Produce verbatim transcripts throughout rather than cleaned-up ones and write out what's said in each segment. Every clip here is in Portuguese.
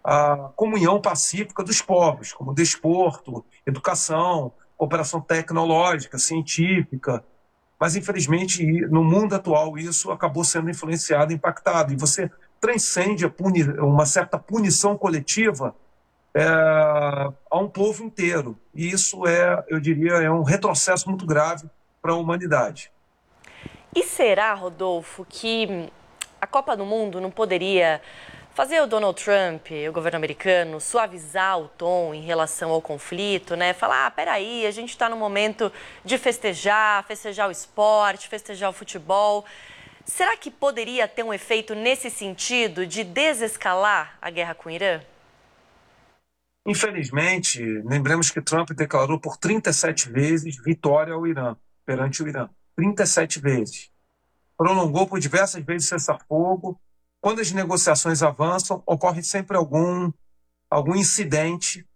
a comunhão pacífica dos povos, como desporto, educação, cooperação tecnológica, científica. Mas, infelizmente, no mundo atual, isso acabou sendo influenciado, impactado. E você transcende a puni uma certa punição coletiva é, a um povo inteiro. E isso é, eu diria, é um retrocesso muito grave para a humanidade. E será, Rodolfo, que a Copa do Mundo não poderia fazer o Donald Trump, o governo americano, suavizar o tom em relação ao conflito, né? Falar, ah, peraí, a gente está no momento de festejar, festejar o esporte, festejar o futebol. Será que poderia ter um efeito nesse sentido de desescalar a guerra com o Irã? Infelizmente, lembremos que Trump declarou por trinta e sete vezes vitória ao Irã, perante o Irã. trinta e sete vezes. Prolongou por diversas vezes cessar-fogo. Quando as negociações avançam, ocorre sempre algum, algum incidente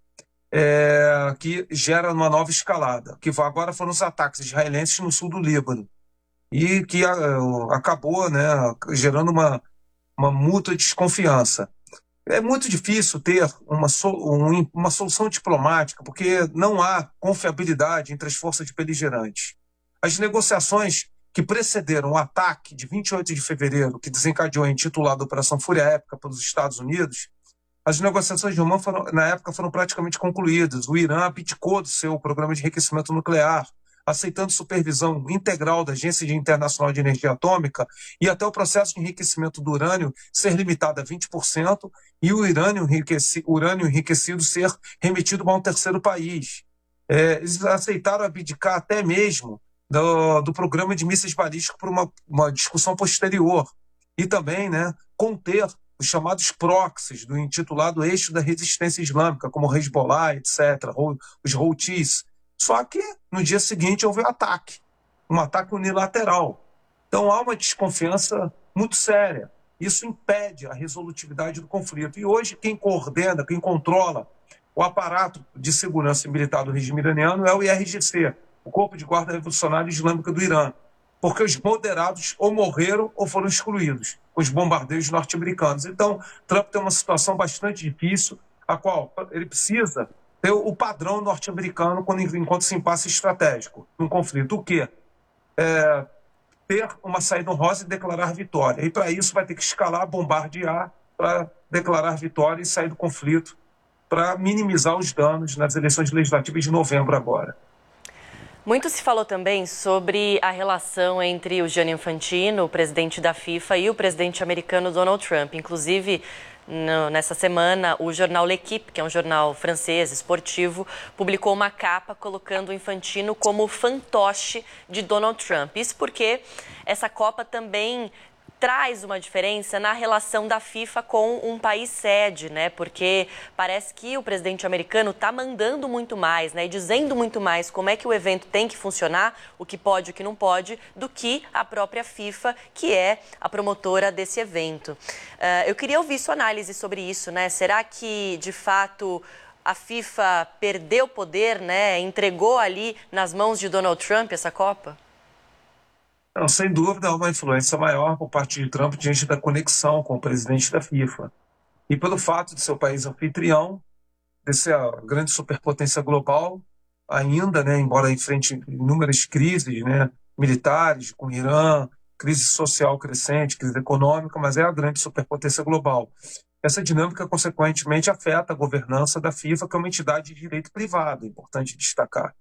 é, que gera uma nova escalada, que agora foram os ataques israelenses no sul do Líbano, e que a, acabou, né, gerando uma, uma mútua desconfiança. É muito difícil ter uma, um, uma solução diplomática, porque não há confiabilidade entre as forças beligerantes. As negociações que precederam o ataque de vinte e oito de fevereiro, que desencadeou a intitulada Operação Fúria Épica pelos Estados Unidos, as negociações de Omã, foram, na época, foram praticamente concluídas. O Irã abdicou do seu programa de enriquecimento nuclear, aceitando supervisão integral da Agência Internacional de Energia Atômica, e até o processo de enriquecimento do urânio ser limitado a vinte por cento e o urânio, enriqueci, urânio enriquecido ser remetido a um terceiro país. É, eles aceitaram abdicar até mesmo do, do programa de mísseis balísticos por uma, uma discussão posterior. E também, né, conter os chamados proxies do intitulado Eixo da Resistência Islâmica, como o Hezbollah, etcétera, os Houthis. Só que no dia seguinte houve um ataque, um ataque unilateral. Então há uma desconfiança muito séria. Isso impede a resolutividade do conflito. E hoje quem coordena, quem controla o aparato de segurança militar do regime iraniano é o I R G C, o Corpo de Guarda Revolucionária Islâmica do Irã, porque os moderados ou morreram ou foram excluídos com os bombardeios norte-americanos. Então, Trump tem uma situação bastante difícil, a qual ele precisa ter o padrão norte-americano quando encontra esse impasse estratégico num conflito. O quê? É, ter uma saída honrosa e declarar vitória. E para isso vai ter que escalar, bombardear para declarar vitória e sair do conflito, para minimizar os danos nas eleições legislativas de novembro agora. Muito se falou também sobre a relação entre o Gianni Infantino, o presidente da FIFA, e o presidente americano Donald Trump. Inclusive, no, nessa semana, o jornal L'Equipe, que é um jornal francês esportivo, publicou uma capa colocando o Infantino como fantoche de Donald Trump. Isso porque essa Copa também traz uma diferença na relação da FIFA com um país sede, né? Porque parece que o presidente americano está mandando muito mais, né? E dizendo muito mais como é que o evento tem que funcionar, o que pode e o que não pode, do que a própria FIFA, que é a promotora desse evento. Uh, eu queria ouvir sua análise sobre isso, né? Será que, de fato, a FIFA perdeu poder, né? Entregou ali nas mãos de Donald Trump essa Copa? Não, sem dúvida, há uma influência maior por parte de Trump diante da conexão com o presidente da FIFA. E pelo fato de ser o país anfitrião, de ser a grande superpotência global, ainda, né, embora enfrente inúmeras crises, né, militares com o Irã, crise social crescente, crise econômica, mas é a grande superpotência global. Essa dinâmica, consequentemente, afeta a governança da FIFA, que é uma entidade de direito privado, é importante destacar.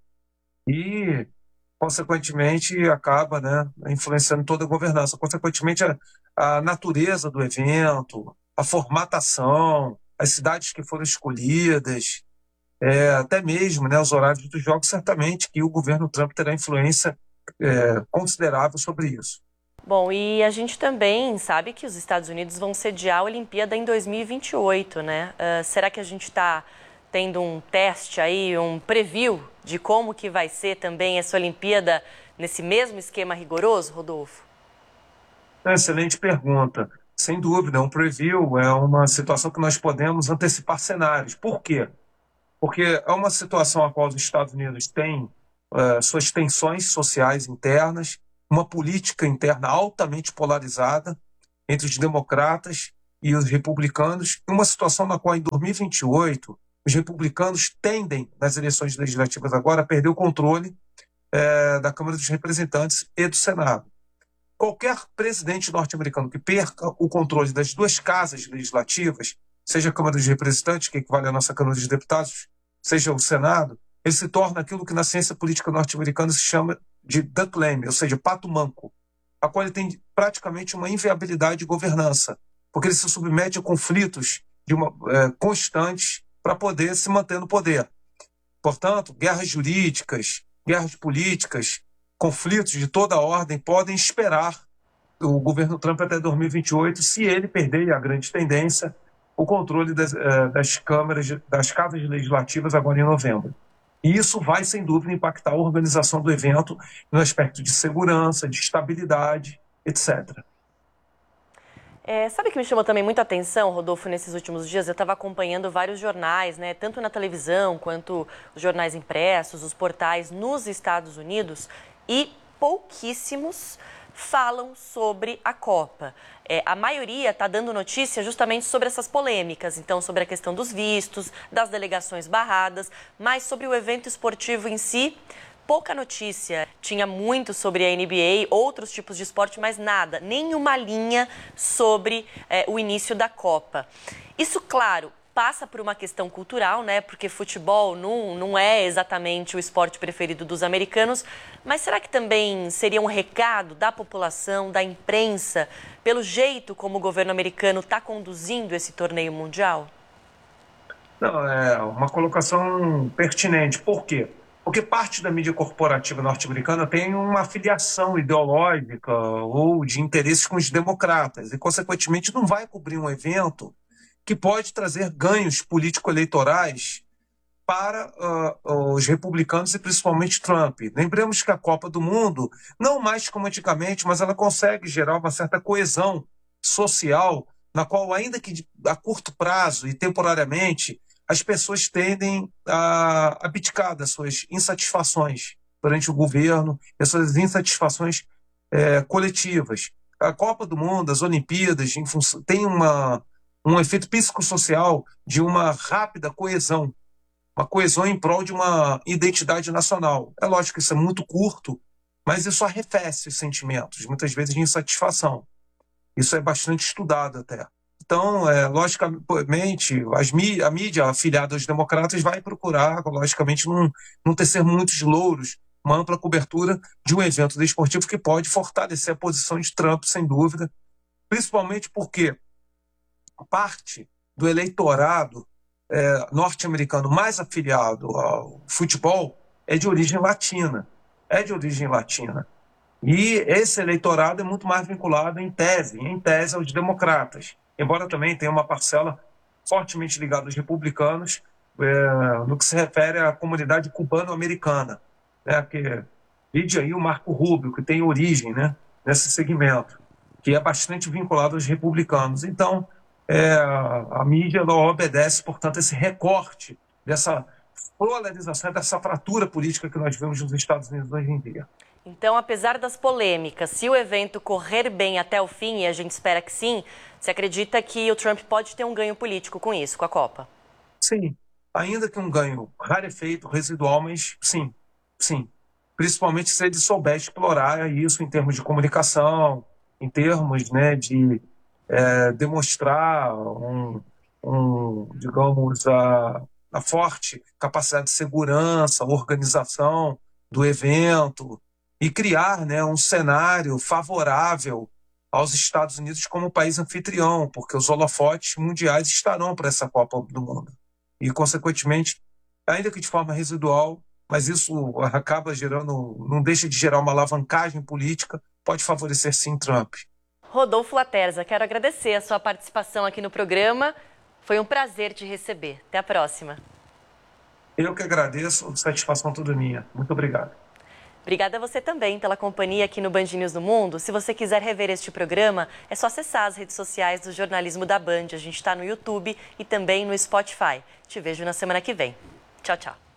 E consequentemente, acaba, né, influenciando toda a governança. Consequentemente, a, a natureza do evento, a formatação, as cidades que foram escolhidas, é, até mesmo, né, os horários dos jogos, certamente que o governo Trump terá influência é, considerável sobre isso. Bom, e a gente também sabe que os Estados Unidos vão sediar a Olimpíada em dois mil e vinte e oito, né? Uh, será que a gente está tendo um teste aí, um preview de como que vai ser também essa Olimpíada nesse mesmo esquema rigoroso, Rodolfo? Excelente pergunta. Sem dúvida, um preview é uma situação que nós podemos antecipar cenários. Por quê? Porque é uma situação a qual os Estados Unidos têm uh, suas tensões sociais internas, uma política interna altamente polarizada entre os democratas e os republicanos, em uma situação na qual, em dois mil e vinte e oito, os republicanos tendem, nas eleições legislativas agora, a perder o controle é, da Câmara dos Representantes e do Senado. Qualquer presidente norte-americano que perca o controle das duas casas legislativas, seja a Câmara dos Representantes, que equivale à nossa Câmara dos Deputados, seja o Senado, ele se torna aquilo que na ciência política norte-americana se chama de duck lame, ou seja, pato manco, a qual ele tem praticamente uma inviabilidade de governança, porque ele se submete a conflitos de uma, é, constantes para poder se manter no poder. Portanto, guerras jurídicas, guerras políticas, conflitos de toda a ordem podem esperar o governo Trump até dois mil e vinte e oito, se ele perder, e a grande tendência, o controle das, das câmaras, das casas legislativas agora em novembro. E isso vai, sem dúvida, impactar a organização do evento no aspecto de segurança, de estabilidade, etcétera. É, sabe que me chamou também muita atenção, Rodolfo, nesses últimos dias? Eu estava acompanhando vários jornais, né, tanto na televisão quanto os jornais impressos, os portais nos Estados Unidos, e pouquíssimos falam sobre a Copa. É, a maioria está dando notícia justamente sobre essas polêmicas, então sobre a questão dos vistos, das delegações barradas, mas sobre o evento esportivo em si, pouca notícia. Tinha muito sobre a N B A, outros tipos de esporte, mas nada, nenhuma linha sobre é, o início da Copa. Isso, claro, passa por uma questão cultural, né? Porque futebol não, não é exatamente o esporte preferido dos americanos, mas será que também seria um recado da população, da imprensa, pelo jeito como o governo americano está conduzindo esse torneio mundial? Não, é uma colocação pertinente. Por quê? Porque parte da mídia corporativa norte-americana tem uma filiação ideológica ou de interesses com os democratas e, consequentemente, não vai cobrir um evento que pode trazer ganhos político-eleitorais para uh, os republicanos e principalmente Trump. Lembremos que a Copa do Mundo, não mais como antigamente, mas ela consegue gerar uma certa coesão social, na qual, ainda que a curto prazo e temporariamente, as pessoas tendem a abdicar das suas insatisfações perante o governo, das suas insatisfações é, coletivas. A Copa do Mundo, as Olimpíadas, em função, tem uma, um efeito psicossocial de uma rápida coesão, uma coesão em prol de uma identidade nacional. É lógico que isso é muito curto, mas isso arrefece os sentimentos, muitas vezes de insatisfação. Isso é bastante estudado até. Então, é, logicamente, as, a mídia afiliada aos democratas vai procurar, logicamente, não, não tecer muitos louros, uma ampla cobertura de um evento desportivo que pode fortalecer a posição de Trump, sem dúvida, principalmente porque parte do eleitorado é, norte-americano mais afiliado ao futebol é de origem latina, é de origem latina. E esse eleitorado é muito mais vinculado, em tese, em tese aos democratas, embora também tenha uma parcela fortemente ligada aos republicanos é, no que se refere à comunidade cubano-americana, né, que vide aí o Marco Rubio, que tem origem, né, nesse segmento, que é bastante vinculado aos republicanos. Então, é, a mídia ela obedece, portanto, esse recorte dessa polarização, dessa fratura política que nós vemos nos Estados Unidos hoje em dia. Então, apesar das polêmicas, se o evento correr bem até o fim, e a gente espera que sim, você acredita que o Trump pode ter um ganho político com isso, com a Copa? Sim, ainda que um ganho rarefeito, residual, mas sim, sim. Principalmente se ele souber explorar isso em termos de comunicação, em termos, né, de é, demonstrar um, um, digamos, a, a forte capacidade de segurança, organização do evento, e criar, né, um cenário favorável aos Estados Unidos como país anfitrião, porque os holofotes mundiais estarão para essa Copa do Mundo. E, consequentemente, ainda que de forma residual, mas isso acaba gerando, não deixa de gerar uma alavancagem política, pode favorecer sim Trump. Rodolfo Laterza, quero agradecer a sua participação aqui no programa. Foi um prazer te receber. Até a próxima. Eu que agradeço, satisfação toda minha. Muito obrigado. Obrigada a você também pela companhia aqui no Band News do Mundo. Se você quiser rever este programa, é só acessar as redes sociais do Jornalismo da Band. A gente está no YouTube e também no Spotify. Te vejo na semana que vem. Tchau, tchau.